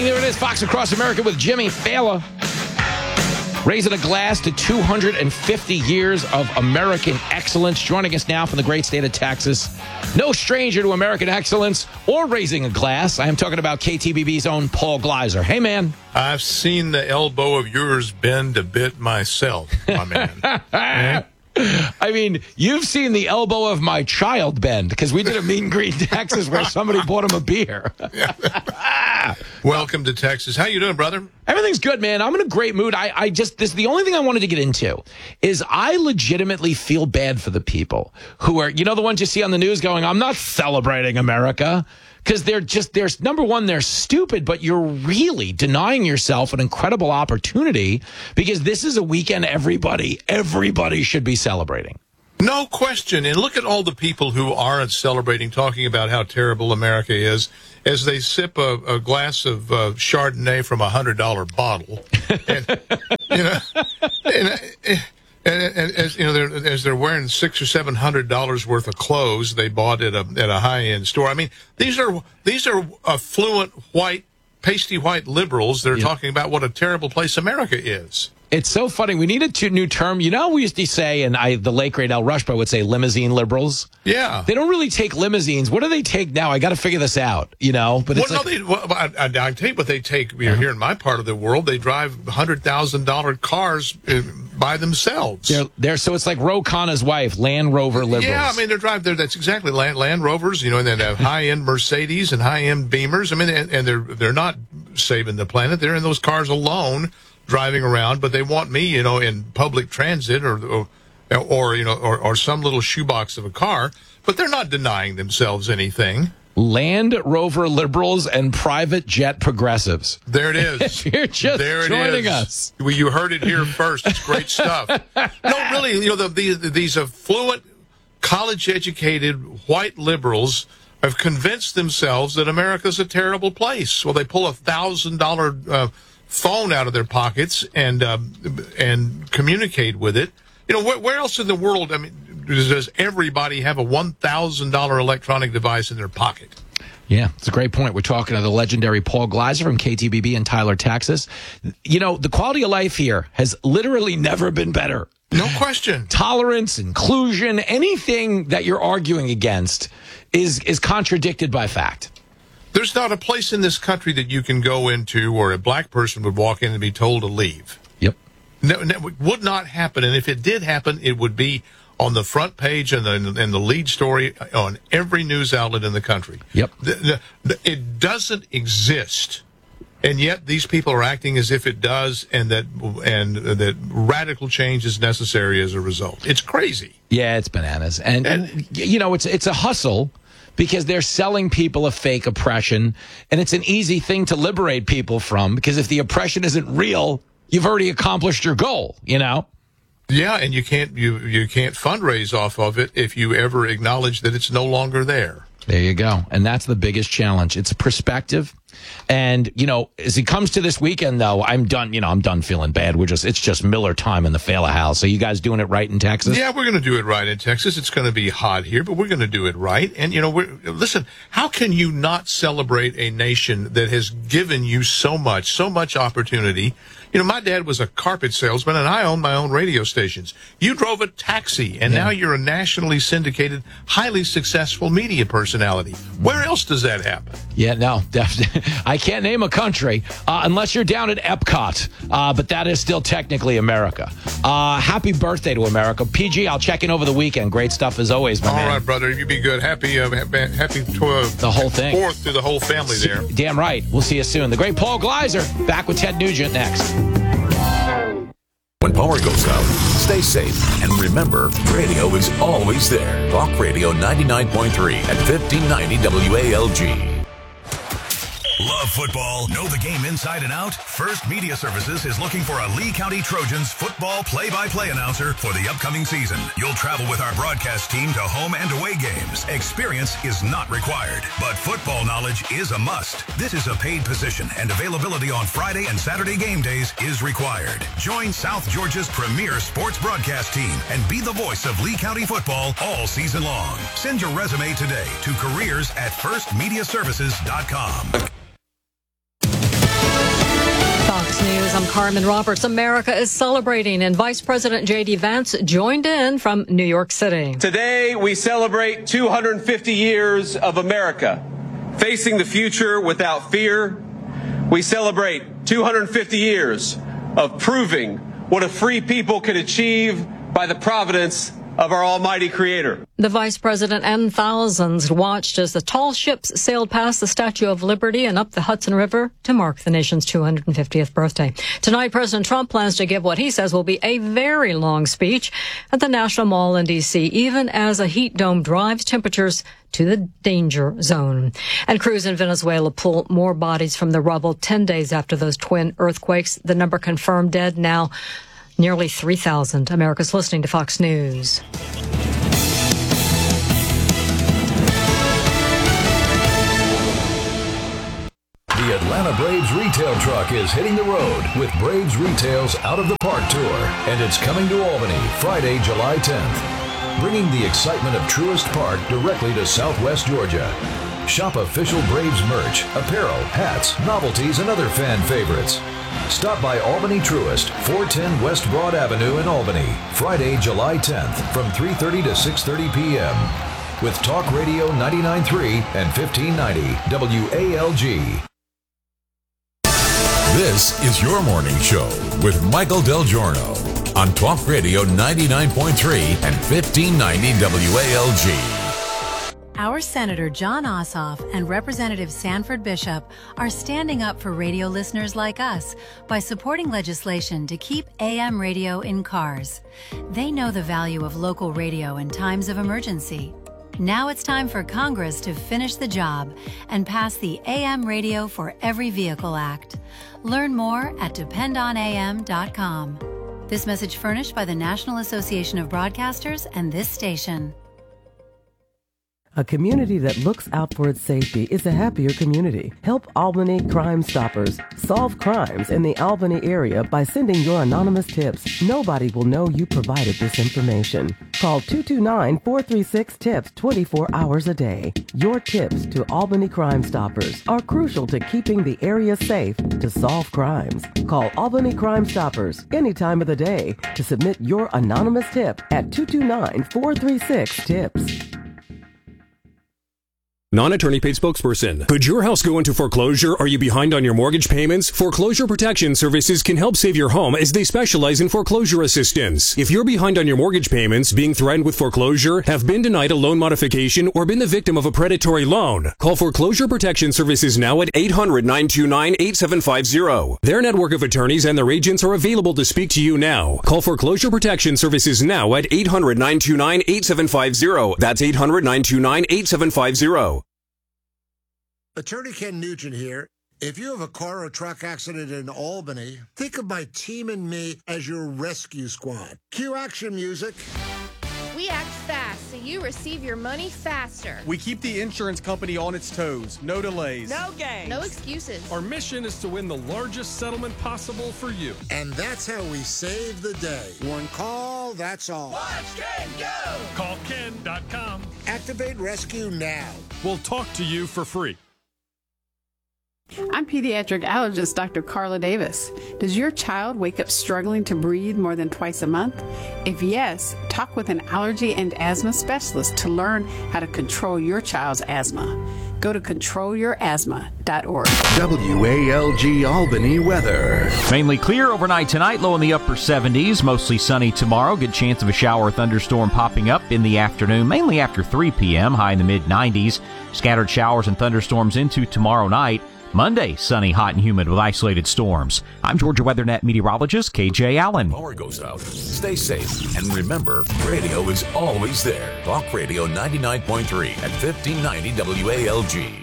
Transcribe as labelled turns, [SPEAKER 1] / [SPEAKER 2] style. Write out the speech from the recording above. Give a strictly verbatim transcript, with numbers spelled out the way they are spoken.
[SPEAKER 1] Bang, there it is. Fox Across America with Jimmy Fallon. Raising a glass to two hundred fifty years of American excellence. Joining us now from the great state of Texas. No stranger to American excellence or raising a glass. I am talking about K T B B's own Paul Gleiser. Hey, man.
[SPEAKER 2] I've seen the elbow of yours bend a bit myself, my man. Yeah.
[SPEAKER 1] I mean, you've seen the elbow of my child bend because we did a meet and greet in Texas where somebody bought him a beer.
[SPEAKER 2] Welcome to Texas. How you doing, brother?
[SPEAKER 1] Everything's good, man. I'm in a great mood. I, I just, this the only thing I wanted to get into is I legitimately feel bad for the people who are, you know, the ones you see on the news going, I'm not celebrating America. Because they're just, there's number one, they're stupid, but you're really denying yourself an incredible opportunity because this is a weekend everybody, everybody should be celebrating.
[SPEAKER 2] No question. And look at all the people who aren't celebrating, talking about how terrible America is as they sip a, a glass of uh, Chardonnay from a one hundred dollar bottle. And, you know, and, and, And, and as you know, they're, as they're wearing six or seven hundred dollars worth of clothes they bought at a at a high end store. I mean, these are these are affluent white, pasty white liberals. They're
[SPEAKER 1] yep.
[SPEAKER 2] talking about what a terrible place America is.
[SPEAKER 1] It's so funny. We need a t- new term. You know, we used to say, and I, the late great Al Rushborough would say, limousine liberals.
[SPEAKER 2] Yeah,
[SPEAKER 1] they don't really take limousines. What do they take now? I got to figure this out. You know, but it's
[SPEAKER 2] well,
[SPEAKER 1] like,
[SPEAKER 2] no, they, well, I, I, I tell you what they take. You know, here in my part of the world, they drive hundred thousand dollar cars uh, by themselves.
[SPEAKER 1] They're, they're so it's like Ro Khanna's wife, Land Rover liberals.
[SPEAKER 2] Yeah, I mean they're driving. They're, that's exactly Land, Land Rovers. You know, and then have high end Mercedes and high end Beamers. I mean, and, and they're they're not saving the planet. They're in those cars alone, driving around, but they want me, you know, in public transit or, or, or you know, or, or some little shoebox of a car, but they're not denying themselves anything.
[SPEAKER 1] Land Rover liberals and private jet progressives.
[SPEAKER 2] There it is.
[SPEAKER 1] You're just
[SPEAKER 2] there
[SPEAKER 1] joining
[SPEAKER 2] it is.
[SPEAKER 1] us.
[SPEAKER 2] Well, you heard it here first. It's great stuff. No, really, you know, the, these, these affluent, college-educated white liberals have convinced themselves that America's a terrible place. Well, they pull a thousand dollar uh, phone out of their pockets and uh, and communicate with it. You know, where, where else in the world, I mean, does everybody have a one thousand dollar electronic device in their pocket?
[SPEAKER 1] Yeah, it's a great point. We're talking to the legendary Paul Gleiser from K T B B in Tyler, Texas. You know, the quality of life here has literally never been better.
[SPEAKER 2] No question.
[SPEAKER 1] Tolerance, inclusion, anything that you're arguing against is is contradicted by fact.
[SPEAKER 2] There's not a place in this country that you can go into where a black person would walk in and be told to leave.
[SPEAKER 1] Yep.
[SPEAKER 2] No, no, it would not happen. And if it did happen, it would be on the front page and the, and the lead story on every news outlet in the country.
[SPEAKER 1] Yep.
[SPEAKER 2] The, the, the, it doesn't exist. And yet these people are acting as if it does, and that and that radical change is necessary as a result. It's crazy.
[SPEAKER 1] Yeah, it's bananas. And, and you know, it's it's a hustle because they're selling people a fake oppression, and it's an easy thing to liberate people from because if the oppression isn't real, you've already accomplished your goal, you know?
[SPEAKER 2] Yeah, and you can't you you can't fundraise off of it if you ever acknowledge that it's no longer there.
[SPEAKER 1] There you go. And that's the biggest challenge. It's perspective. And, you know, as it comes to this weekend, though, I'm done, you know, I'm done feeling bad. We're just, it's just Miller time in the Fala House. Are you guys doing it right in Texas?
[SPEAKER 2] Yeah, we're going to do it right in Texas. It's going to be hot here, but we're going to do it right. And, you know, we're, listen, how can you not celebrate a nation that has given you so much, so much opportunity? You know, my dad was a carpet salesman, and I own my own radio stations. You drove a taxi, and
[SPEAKER 1] yeah.
[SPEAKER 2] now you're a nationally syndicated, highly successful media personality. Where else does that happen?
[SPEAKER 1] Yeah, no, definitely. I can't name a country uh, unless you're down at Epcot, uh, but that is still technically America. Uh, happy birthday to America. P G, I'll check in over the weekend. Great stuff as always, my
[SPEAKER 2] All
[SPEAKER 1] man.
[SPEAKER 2] right, brother. You be good. Happy, uh, happy to, uh,
[SPEAKER 1] the whole thing.
[SPEAKER 2] Fourth to the whole family there.
[SPEAKER 1] Damn right. We'll see you soon. The great Paul Gleiser back with Ted Nugent next.
[SPEAKER 3] When power goes out, stay safe. And remember, radio is always there. Talk Radio ninety-nine point three at fifteen ninety W A L G.
[SPEAKER 4] Love football? Know the game inside and out? First Media Services is looking for a Lee County Trojans football play-by-play announcer for the upcoming season. You'll travel with our broadcast team to home and away games. Experience is not required, but football knowledge is a must. This is a paid position, and availability on Friday and Saturday game days is required. Join South Georgia's premier sports broadcast team and be the voice of Lee County football all season long. Send your resume today to careers at first media services dot com.
[SPEAKER 5] Fox News, I'm Carmen Roberts. America is celebrating, and Vice President J D Vance joined in from New York City.
[SPEAKER 6] Today, we celebrate two hundred fifty years of America, facing the future without fear. We celebrate two hundred fifty years of proving what a free people can achieve by the providence of our almighty creator.
[SPEAKER 5] The vice president and thousands watched as the tall ships sailed past the Statue of Liberty and up the Hudson River to mark the nation's two hundred fiftieth birthday. Tonight, President Trump plans to give what he says will be a very long speech at the National Mall in D C, even as a heat dome drives temperatures to the danger zone. And crews in Venezuela pull more bodies from the rubble ten days after those twin earthquakes. The number confirmed dead now nearly three thousand. America's listening to Fox News.
[SPEAKER 3] The Atlanta Braves retail truck is hitting the road with Braves Retail's Out of the Park Tour, and it's coming to Albany Friday, July tenth, bringing the excitement of Truist Park directly to Southwest Georgia. Shop official Braves merch, apparel, hats, novelties, and other fan favorites. Stop by Albany Truist, four ten West Broad Avenue in Albany, Friday, July tenth, from three thirty to six thirty p.m. with Talk Radio ninety-nine point three and fifteen ninety W A L G. This is your morning show with Michael Del Giorno on Talk Radio ninety-nine point three and fifteen ninety W A L G.
[SPEAKER 7] Our Senator Jon Ossoff and Representative Sanford Bishop are standing up for radio listeners like us by supporting legislation to keep A M radio in cars. They know the value of local radio in times of emergency. Now it's time for Congress to finish the job and pass the A M Radio for Every Vehicle Act. Learn more at depend on A M dot com. This message furnished by the National Association of Broadcasters and this station.
[SPEAKER 8] A community that looks out for its safety is a happier community. Help Albany Crime Stoppers solve crimes in the Albany area by sending your anonymous tips. Nobody will know you provided this information. Call two two nine, four three six, TIPS twenty-four hours a day. Your tips to Albany Crime Stoppers are crucial to keeping the area safe to solve crimes. Call Albany Crime Stoppers any time of the day to submit your anonymous tip at two two nine, four three six, TIPS.
[SPEAKER 9] Non-attorney paid spokesperson. Could your house go into foreclosure? Are you behind on your mortgage payments? Foreclosure Protection Services can help save your home as they specialize in foreclosure assistance. If you're behind on your mortgage payments, being threatened with foreclosure, have been denied a loan modification, or been the victim of a predatory loan, call Foreclosure Protection Services now at eight hundred, nine two nine, eight seven five zero. Their network of attorneys and their agents are available to speak to you now. Call Foreclosure Protection Services now at eight hundred, nine two nine, eight seven five zero. That's eight hundred, nine two nine, eight seven five zero.
[SPEAKER 10] Attorney Ken Nugent here. If you have a car or truck accident in Albany, think of my team and me as your rescue squad. Cue action music.
[SPEAKER 11] We act fast so you receive your money faster.
[SPEAKER 12] We keep the insurance company on its toes. No delays.
[SPEAKER 11] No games. No excuses.
[SPEAKER 12] Our mission is to win the largest settlement possible for you.
[SPEAKER 10] And that's how we save the day. One call, that's all.
[SPEAKER 13] Watch Ken go!
[SPEAKER 12] Call Ken dot com.
[SPEAKER 10] Activate rescue now.
[SPEAKER 12] We'll talk to you for free.
[SPEAKER 14] I'm pediatric allergist Doctor Carla Davis. Does your child wake up struggling to breathe more than twice a month? If yes, talk with an allergy and asthma specialist to learn how to control your child's asthma. Go to control your asthma dot org.
[SPEAKER 15] W A L G Albany weather.
[SPEAKER 16] Mainly clear overnight tonight, low in the upper seventies. Mostly sunny tomorrow. Good chance of a shower or thunderstorm popping up in the afternoon, mainly after three p.m. High in the mid nineties. Scattered showers and thunderstorms into tomorrow night. Monday, sunny, hot, and humid with isolated storms. I'm Georgia WeatherNet meteorologist K J Allen.
[SPEAKER 3] Power goes out. Stay safe. And remember, radio is always there. Talk Radio ninety-nine point three at fifteen ninety W A L G.